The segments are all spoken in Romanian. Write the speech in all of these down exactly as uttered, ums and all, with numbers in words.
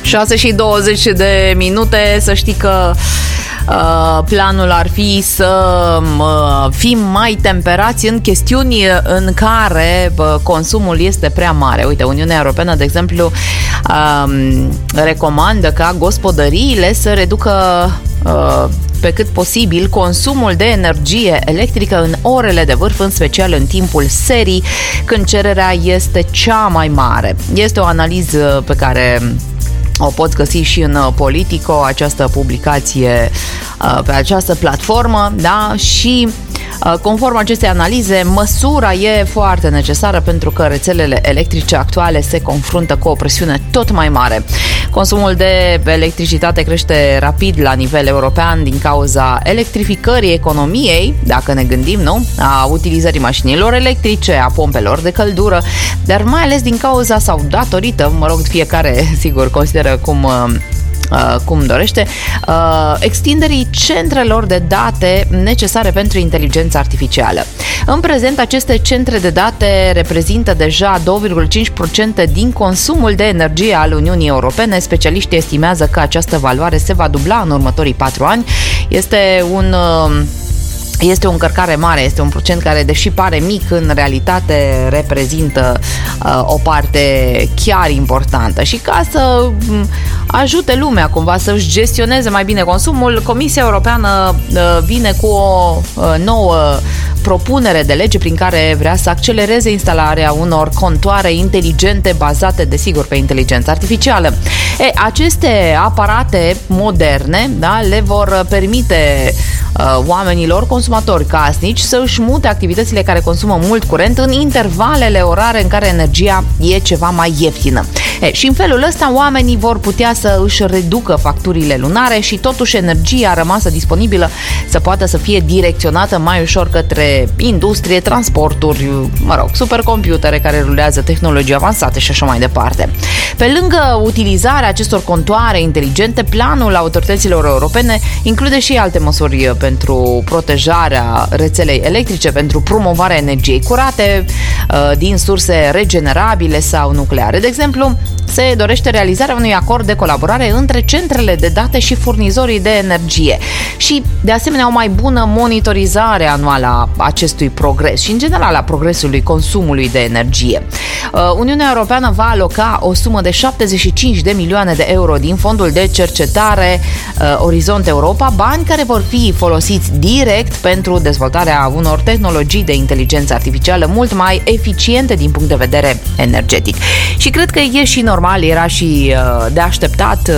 șase și douăzeci de minute, să știi că uh, planul ar fi să uh, fim mai temperați în chestiuni în care uh, consumul este prea mare. Uite, Uniunea Europeană, de exemplu, uh, recomandă ca gospodăriile să reducă uh, pe cât posibil consumul de energie electrică în orele de vârf, în special în timpul serii, când cererea este cea mai mare. Este o analiză pe care o poți găsi și în Politico, această publicație pe această platformă, da? Și conform acestei analize, măsura e foarte necesară pentru că rețelele electrice actuale se confruntă cu o presiune tot mai mare. Consumul de electricitate crește rapid la nivel european din cauza electrificării economiei, dacă ne gândim, nu? A utilizării mașinilor electrice, a pompelor de căldură, dar mai ales din cauza sau datorită, mă rog, fiecare, sigur, consideră cum Uh, cum dorește, uh, extinderii centrelor de date necesare pentru inteligența artificială. În prezent, aceste centre de date reprezintă deja doi virgulă cinci la sută din consumul de energie al Uniunii Europene. Specialiștii estimează că această valoare se va dubla în următorii patru ani. Este un... Uh, Este o încărcare mare, este un procent care, deși pare mic, în realitate reprezintă uh, o parte chiar importantă. Și ca să um, ajute lumea cumva să-și gestioneze mai bine consumul, Comisia Europeană uh, vine cu o uh, nouă propunere de lege prin care vrea să accelereze instalarea unor contoare inteligente bazate, desigur, pe inteligență artificială. E, aceste aparate moderne, da, le vor permite uh, oamenilor consumatori casnici să își mute activitățile care consumă mult curent în intervalele orare în care energia e ceva mai ieftină. E, și în felul ăsta oamenii vor putea să își reducă facturile lunare și totuși energia rămasă disponibilă să poată să fie direcționată mai ușor către industrie, transporturi, mă rog, supercomputere care rulează tehnologii avansate și așa mai departe. Pe lângă utilizarea acestor contoare inteligente, planul autorităților europene include și alte măsuri pentru protejarea rețelei electrice, pentru promovarea energiei curate din surse regenerabile sau nucleare. De exemplu, se dorește realizarea unui acord de colaborare între centrele de date și furnizorii de energie și, de asemenea, o mai bună monitorizare anuală a acestui progres și, în general, a progresului consumului de energie. Uniunea Europeană va aloca o sumă de șaptezeci și cinci de milioane de euro din fondul de cercetare Orizont Europa, bani care vor fi folosiți direct pentru dezvoltarea unor tehnologii de inteligență artificială mult mai eficiente din punct de vedere energetic. Și cred că e și normal, era și de așteptat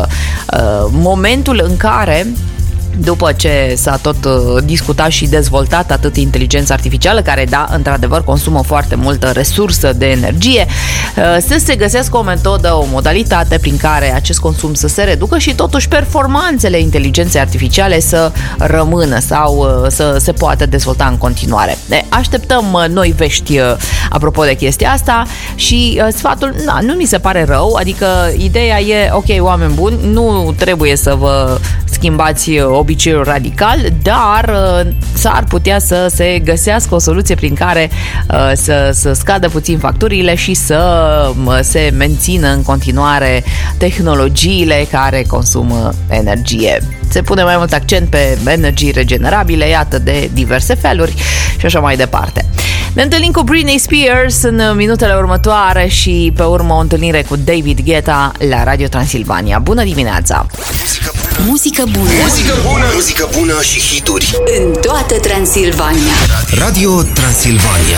momentul în care, după ce s-a tot discutat și dezvoltat atât inteligența artificială, care, da, într-adevăr consumă foarte multă resursă de energie, să se găsească o metodă, o modalitate prin care acest consum să se reducă și totuși performanțele inteligenței artificiale să rămână sau să se poată dezvolta în continuare. Așteptăm noi vești apropo de chestia asta și sfatul, na, nu mi se pare rău, adică ideea e, ok, oameni buni, nu trebuie să vă schimbați obiceiul radical, dar uh, s-ar putea să se găsească o soluție prin care uh, să, să scadă puțin facturile și să uh, se mențină în continuare tehnologiile care consumă energie. Se pune mai mult accent pe energii regenerabile, iată, de diverse feluri și așa mai departe. Ne întâlnim cu Britney Spears în minutele următoare și pe urmă o întâlnire cu David Guetta la Radio Transilvania. Bună dimineața! Muzică bună! Muzică bună! Muzică bună și hituri în toată Transilvania. Radio Transilvania.